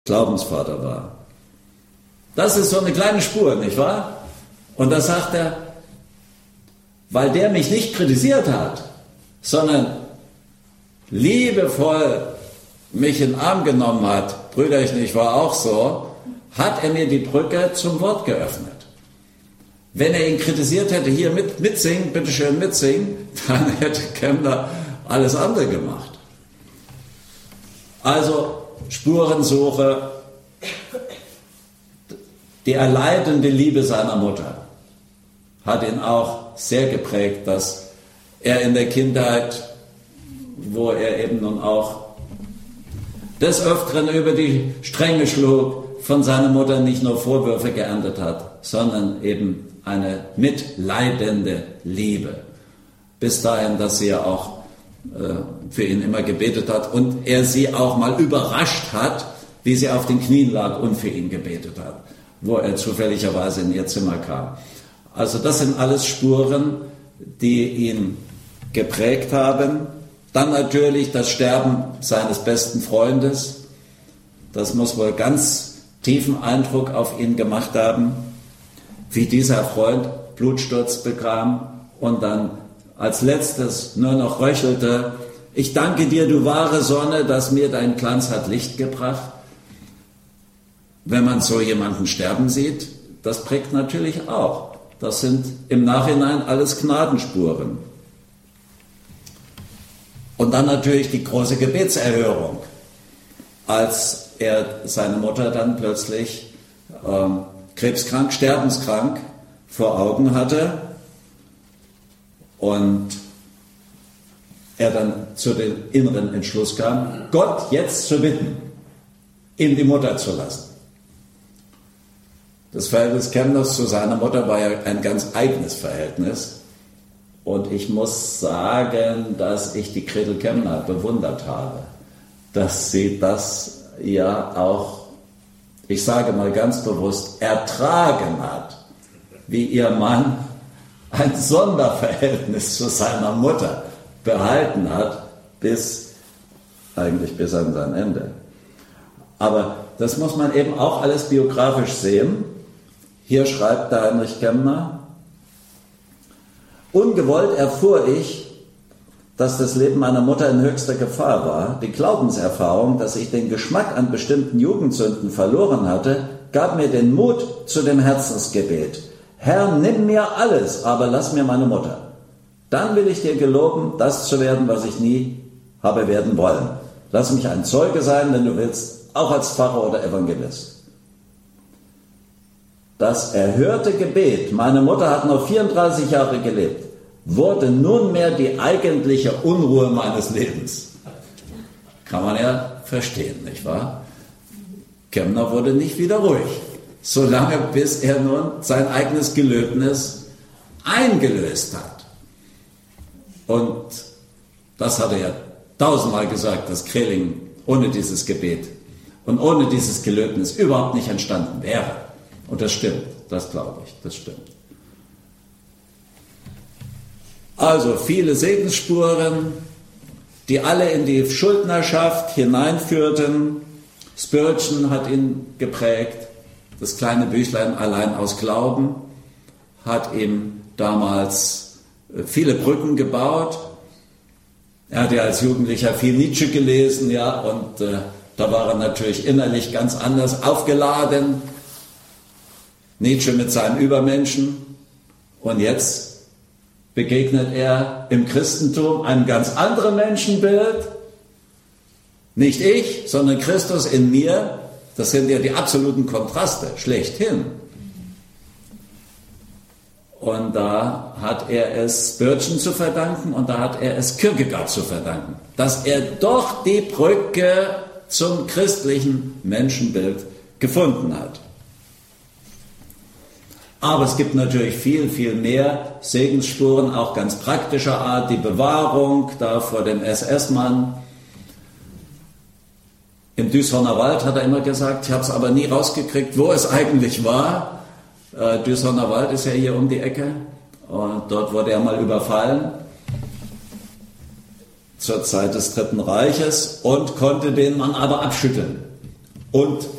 Glaubensvater war. Das ist so eine kleine Spur, nicht wahr? Und da sagt er, weil der mich nicht kritisiert hat, sondern liebevoll mich in den Arm genommen hat, Brüderchen, ich war auch so, hat er mir die Brücke zum Wort geöffnet. Wenn er ihn kritisiert hätte, hier mitsingen, bitteschön mitsingen, dann hätte Kemmler alles andere gemacht. Also Spurensuche, die erleidende Liebe seiner Mutter hat ihn auch sehr geprägt, dass er in der Kindheit, wo er eben nun auch des Öfteren über die Stränge schlug, von seiner Mutter nicht nur Vorwürfe geerntet hat, sondern eben eine mitleidende Liebe. Bis dahin, dass sie ja auch für ihn immer gebetet hat und er sie auch mal überrascht hat, wie sie auf den Knien lag und für ihn gebetet hat, wo er zufälligerweise in ihr Zimmer kam. Also das sind alles Spuren, die ihn geprägt haben. Dann natürlich das Sterben seines besten Freundes. Das muss wohl ganz tiefen Eindruck auf ihn gemacht haben, wie dieser Freund Blutsturz bekam und dann als letztes nur noch röchelte: Ich danke dir, du wahre Sonne, dass mir dein Glanz hat Licht gebracht. Wenn man so jemanden sterben sieht, das prägt natürlich auch. Das sind im Nachhinein alles Gnadenspuren. Und dann natürlich die große Gebetserhörung, als er seine Mutter dann plötzlich krebskrank, sterbenskrank vor Augen hatte und er dann zu dem inneren Entschluss kam, Gott jetzt zu bitten, ihm die Mutter zu lassen. Das Verhältnis Kemmlers zu seiner Mutter war ja ein ganz eigenes Verhältnis. Und ich muss sagen, dass ich die Gretel Kemmler bewundert habe, dass sie das ja auch, ich sage mal ganz bewusst, ertragen hat, wie ihr Mann ein Sonderverhältnis zu seiner Mutter behalten hat, eigentlich bis an sein Ende. Aber das muss man eben auch alles biografisch sehen. Hier schreibt der Heinrich Kemmler: Ungewollt erfuhr ich, dass das Leben meiner Mutter in höchster Gefahr war. Die Glaubenserfahrung, dass ich den Geschmack an bestimmten Jugendsünden verloren hatte, gab mir den Mut zu dem Herzensgebet. Herr, nimm mir alles, aber lass mir meine Mutter. Dann will ich dir geloben, das zu werden, was ich nie habe werden wollen. Lass mich ein Zeuge sein, wenn du willst, auch als Pfarrer oder Evangelist. Das erhörte Gebet, meine Mutter hat noch 34 Jahre gelebt, wurde nunmehr die eigentliche Unruhe meines Lebens. Kann man ja verstehen, nicht wahr? Kemmler wurde nicht wieder ruhig, solange bis er nun sein eigenes Gelöbnis eingelöst hat. Und das hat er ja tausendmal gesagt, dass Kreling ohne dieses Gebet und ohne dieses Gelöbnis überhaupt nicht entstanden wäre. Und das stimmt, das glaube ich, das stimmt. Also viele Segensspuren, die alle in die Schuldnerschaft hineinführten. Spurgeon hat ihn geprägt. Das kleine Büchlein Allein aus Glauben hat ihm damals viele Brücken gebaut. Er hat ja als Jugendlicher viel Nietzsche gelesen, ja, und da war er natürlich innerlich ganz anders aufgeladen. Nietzsche mit seinem Übermenschen. Und jetzt begegnet er im Christentum einem ganz anderen Menschenbild. Nicht ich, sondern Christus in mir. Das sind ja die absoluten Kontraste, schlechthin. Und da hat er es Spurgeon zu verdanken und da hat er es Kierkegaard zu verdanken, dass er doch die Brücke zum christlichen Menschenbild gefunden hat. Aber es gibt natürlich viel, viel mehr Segensspuren, auch ganz praktischer Art. Die Bewahrung da vor dem SS-Mann. Im Düsseldorfer Wald hat er immer gesagt, ich habe es aber nie rausgekriegt, wo es eigentlich war. Düsseldorfer Wald ist ja hier um die Ecke und dort wurde er mal überfallen zur Zeit des Dritten Reiches und konnte den Mann aber abschütteln. Und